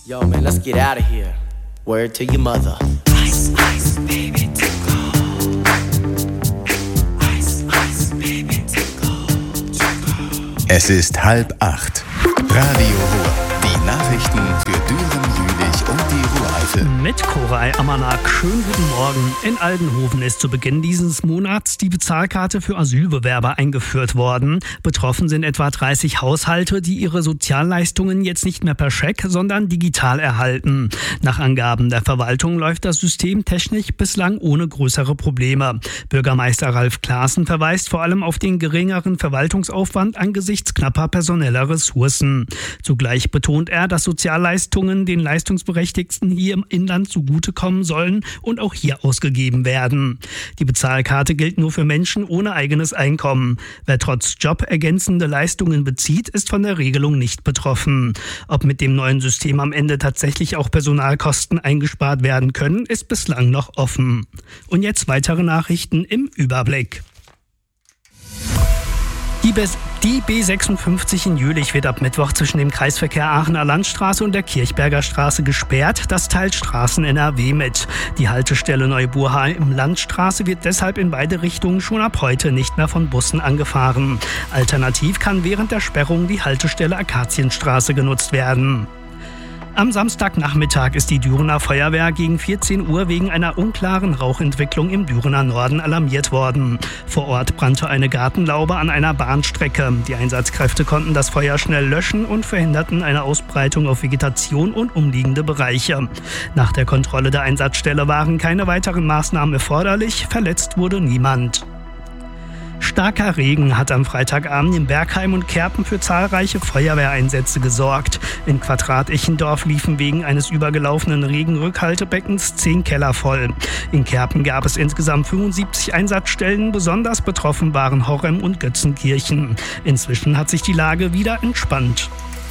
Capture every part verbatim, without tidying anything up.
Yo, man, let's get out of here. Word to your mother. Ice, ice, baby, too cold. Ice, ice, baby, too cold, too cold. Es ist halb acht. Radio Ruhr. Die Nachrichten für Düren, Jülich und die Ruhr-Eifel. Mit Koray Amanak. Schönen guten Morgen. In Aldenhoven ist zu Beginn dieses Monats die Bezahlkarte für Asylbewerber eingeführt worden. Betroffen sind etwa dreißig Haushalte, die ihre Sozialleistungen jetzt nicht mehr per Scheck, sondern digital erhalten. Nach Angaben der Verwaltung läuft das System technisch bislang ohne größere Probleme. Bürgermeister Ralf Klaassen verweist vor allem auf den geringeren Verwaltungsaufwand angesichts knapper personeller Ressourcen. Zugleich betont er, dass Sozialleistungen den Leistungsberechtigten hier im Inland zugutekommen sollen und auch hier ausgegeben werden. Die Bezahlkarte gilt nur für Menschen ohne eigenes Einkommen. Wer trotz Job ergänzende Leistungen bezieht, ist von der Regelung nicht betroffen. Ob mit dem neuen System am Ende tatsächlich auch Personalkosten eingespart werden können, ist bislang noch offen. Und jetzt weitere Nachrichten im Überblick. Die B sechsundfünfzig in Jülich wird ab Mittwoch zwischen dem Kreisverkehr Aachener Landstraße und der Kirchberger Straße gesperrt. Das teilt Straßen N R W mit. Die Haltestelle Neuburha im Landstraße wird deshalb in beide Richtungen schon ab heute nicht mehr von Bussen angefahren. Alternativ kann während der Sperrung die Haltestelle Akazienstraße genutzt werden. Am Samstagnachmittag ist die Dürener Feuerwehr gegen vierzehn Uhr wegen einer unklaren Rauchentwicklung im Dürener Norden alarmiert worden. Vor Ort brannte eine Gartenlaube an einer Bahnstrecke. Die Einsatzkräfte konnten das Feuer schnell löschen und verhinderten eine Ausbreitung auf Vegetation und umliegende Bereiche. Nach der Kontrolle der Einsatzstelle waren keine weiteren Maßnahmen erforderlich. Verletzt wurde niemand. Starker Regen hat am Freitagabend in Bergheim und Kerpen für zahlreiche Feuerwehreinsätze gesorgt. In Quadrat Ichendorf liefen wegen eines übergelaufenen Regenrückhaltebeckens zehn Keller voll. In Kerpen gab es insgesamt fünfundsiebzig Einsatzstellen, besonders betroffen waren Horrem und Götzenkirchen. Inzwischen hat sich die Lage wieder entspannt.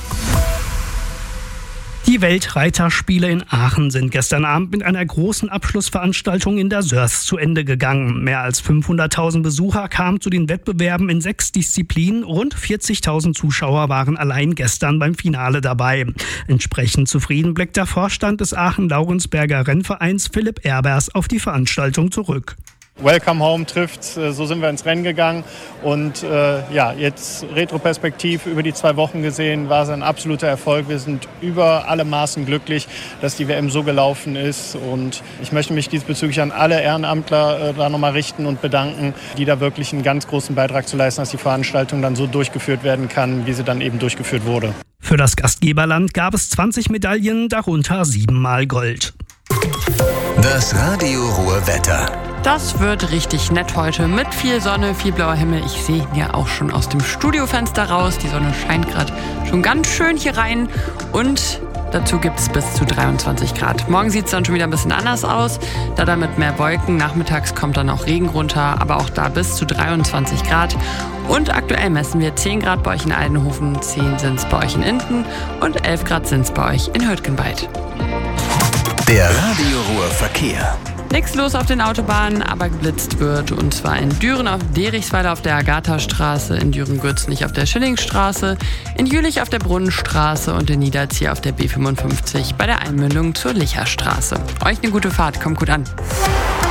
Die Weltreiterspiele in Aachen sind gestern Abend mit einer großen Abschlussveranstaltung in der Sörs zu Ende gegangen. Mehr als fünfhunderttausend Besucher kamen zu den Wettbewerben in sechs Disziplinen. Rund vierzigtausend Zuschauer waren allein gestern beim Finale dabei. Entsprechend zufrieden blickt der Vorstand des Aachen-Laurensberger Rennvereins Philipp Erbers auf die Veranstaltung zurück. Welcome Home trifft, so sind wir ins Rennen gegangen und äh, ja, jetzt retroperspektiv über die zwei Wochen gesehen, war es ein absoluter Erfolg. Wir sind über alle Maßen glücklich, dass die W M so gelaufen ist und ich möchte mich diesbezüglich an alle Ehrenamtler äh, da nochmal richten und bedanken, die da wirklich einen ganz großen Beitrag zu leisten, dass die Veranstaltung dann so durchgeführt werden kann, wie sie dann eben durchgeführt wurde. Für das Gastgeberland gab es zwanzig Medaillen, darunter siebenmal Gold. Das Radio Ruhr Wetter. Das wird richtig nett heute mit viel Sonne, viel blauer Himmel. Ich sehe ihn ja auch schon aus dem Studiofenster raus. Die Sonne scheint gerade schon ganz schön hier rein und dazu gibt es bis zu dreiundzwanzig Grad. Morgen sieht es dann schon wieder ein bisschen anders aus, da dann mit mehr Wolken. Nachmittags kommt dann auch Regen runter, aber auch da bis zu dreiundzwanzig Grad. Und aktuell messen wir zehn Grad bei euch in Aldenhoven, zehn sind es bei euch in Inten und elf Grad sind es bei euch in Hürtgenwald. Der Radio Ruhr Verkehr. Nichts los auf den Autobahnen, aber geblitzt wird. Und zwar in Düren auf Derichsweiler auf der Agatha-Straße, in Düren-Gürzenich auf der Schillingstraße, in Jülich auf der Brunnenstraße und in Niederzier auf der B fünfundfünfzig bei der Einmündung zur Licherstraße. Euch eine gute Fahrt, kommt gut an.